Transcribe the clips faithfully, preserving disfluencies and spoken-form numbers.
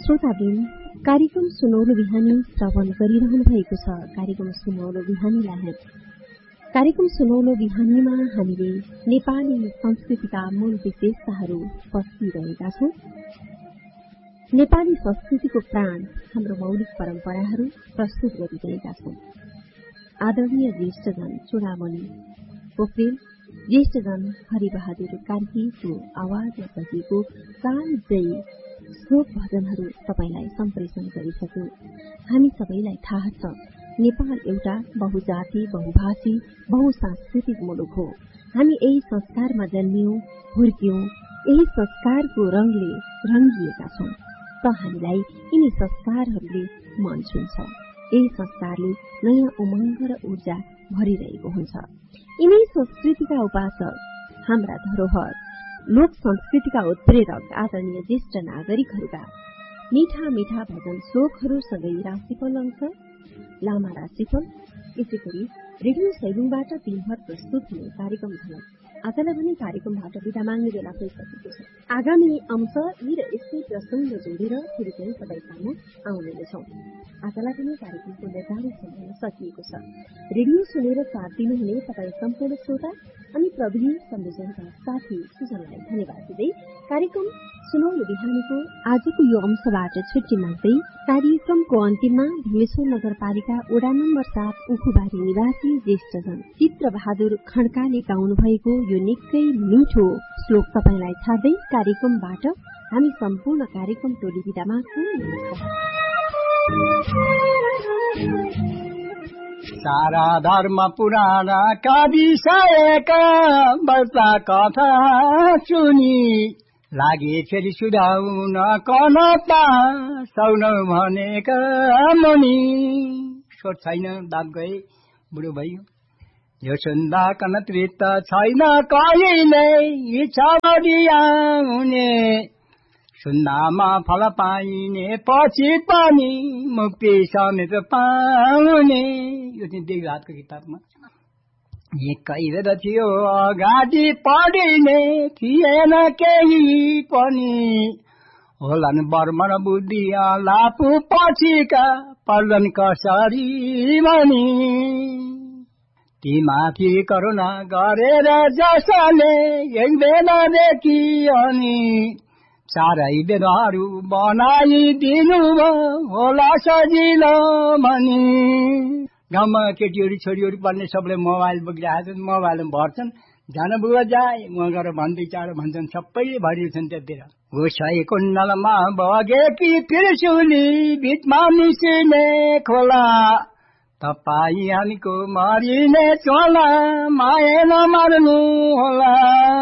श्रोताबिन कार्यक्रम सुनौलो बिहानी श्रवण गरिरहनु भएको छ। कार्यक्रम सुनौलो बिहानीलाई कार्यक्रम सुनौलो बिहानीमा हामीले नेपाली संस्कृतिका मूल विशेषताहरू पस्किरहेका छौं। नेपाली संस्कृतिको प्राण हाम्रो मौलिक परम्पराहरू प्रस्तुत गरिरहेका छौं। आदरणीय ज्येष्ठजन चूडामणि पोखरेल, ज्येष्ठजन हरिबहादुर कार्कीको आवाजमा सजिएको कालजयी श्लोक भजनहरू तपाईलाई सम्प्रेषण गरिसक्यौं। हामी सबैलाई थाहा छ, नेपाल एउटा बहुजाति, बहुभाषी, बहुसांस्कृतिक मुलुक हो। हामी यही संस्कारमा जन्मियौं, हुर्क्यौं, यही संस्कारको रंगले रंगिएका छौं। त हामीलाई यिनी संस्कारहरूले मन छुन्छ। यही संस्कारले नयाँ उमंग र ऊर्जा भरिरहेको हुन्छ। यिनै संस्कृतिका उपासक, हाम्रा धरोहर, लोक संस्कृतिका उत्प्रेरक आदरणीय ज्येष्ठ नागरिकहरूका मीठा मीठा भजन श्लोकहरूसँगै राशिफल अंश, लामा राशिफल, यसै गरी रेडियो सैलुङबाट दिनभर प्रस्तुत हुने कार्यक्रम झलक आजलाई भने कार्यक्रमबाट विदा माग्ने बेला भइसकेको छ। आगामी अंश यी र यस्तै प्रसंग जोडेर फेरि पनि तपाईँ सामु आउने नै छौं। आजलाई पनि कार्यक्रमको निर्धारित समय सकिएको छ। रेडियो सुनेर साथ दिनुहुने तपाईँ सम्पूर्ण श्रोता अनि प्रविधि संयोजनका साथी सुजनलाई धन्यवाद दिँदै कार्यक्रम सुनौलो बिहानीको आजको यो अंशबाट छुट्टी माग्दै कार्यक्रमको अन्तिममा भीमेश्वर नगरपालिका वडा नम्बर सात उखुबारी निवासी ज्येष्ठजन चित्र बहादुर खड्काले गाउनु भएको यो निकै मिठो श्लोक तपाईलाई छाड्दै कार्यक्रमबाट हामी सम्पूर्ण कार्यक्रम टोली बिदा माग्छौं। सारा धर्म पुराना का विषयका वर्षा कथा सुनि लागे फेरि सुधाउन कनता सौन भनेका मुनि। सोच छैन, बाप गए, बुढो भयो, यो सुन्दा कनत्रित छैन कहिले इच्छा गरिआउने। सुन्दामा फल पाइने पछि पनि मुक्ति समेत पाउने। यो चाहिँ देवघाटको किताबमा एकै बेर थियो, अगाडि पढिने थिएन केही पनि। होलान् बर्मन बुद्धि लापु पछिका पर्दन कसरी भनी। ती माथि करुणा गरेर जसले एक बेलादेखि अनि चारै बेदहरू बनाइदिनु होला सजिलो भनी। गाउँमा केटीहरू छोरीहरू पढ्ने सबले मोबाइल बोकिरहेको छ, मोबाइलमा भर्छन्, जान बुवा जाए उहाँ गएर भन्दै चाँडो भन्छन्, सबैले भरिन्छन् त्यतिर। गोसाई कुण्डलमा बगेकी त्रिशुली बिचमा मिसिने खोला, तपाईँ हामीको मरिने चोला माया नमार्नु होला।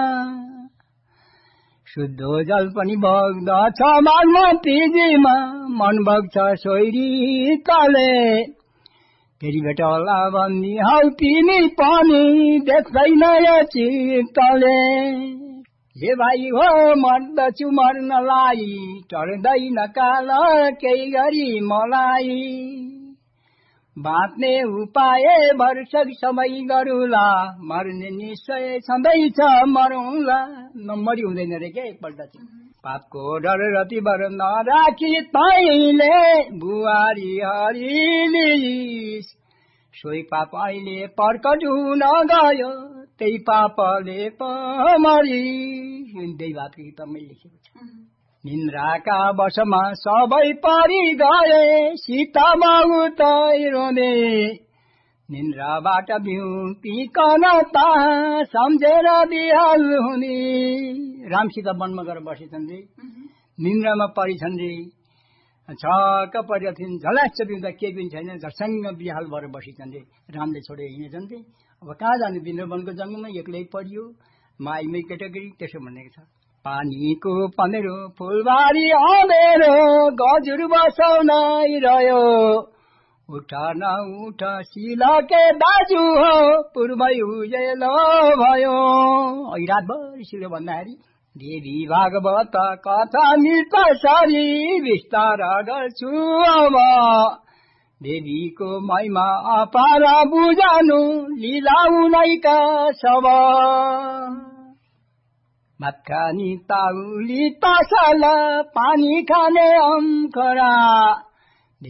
शुद्ध जल पनि बग्दछ बागमतीजीमा, मन बग्छ सोइरी तले। फेरि भेट होला भन्ने हौ तिमी पनि देख्दैन यो चित्तले। हे भाइ हो मर्दछु मर्नलाई, टर्दैन काल केही गरी मलाई। बाँच्ने उपाय वर्षक समय गरुला, मर्ने निश्चय छँदैछ मरौँला। नम्बरी हुँदैन रे के एकपल्ट चाहिँ। पापको डर रति बर नराखी तैले बुहारी हरिली, सोही पाप अहिले प्रकट हुन गयो, त्यही पापले पमरी। त्यही भातको किताबमै लेखेको छ। निन्द्राका वशमा सबै परि गए, सीता बाबु तै रोने। निन्द्राबाट बिउ पिकन ता सम्झेर बिहाल हुने। राम सीता वनमा गएर बसेछन् रे, निन्द्रामा परिछन् रे, छक्क परेका थिइन्, झल्यास पिउँदा केही पनि छैन, झसँग बिहाल भएर बसिछन् रे। रामले छोडेर हिँडेछन् रे। अब कहाँ जाने, वृन्दावनको जङ्गलमा एक्लै परियो, माइमै केटाकेटी त्यसो भनेको छ। पानीको पँधेरो फुलबारी अँधेरो, गजुर बसाउन रह्यो। उठ न उठ सिलके दाजु हो, पूर्वै उजेलो भयो। अघि रातभरि सिलो भन्दाखेरि देवी भागवत कथा मिल्छ सरी, विस्तार गर्छु अब। देवीको महिमा अपार बुझानु, लीला उनैका सब। भात खाने ताउली तसल पानी खाने अम्खरा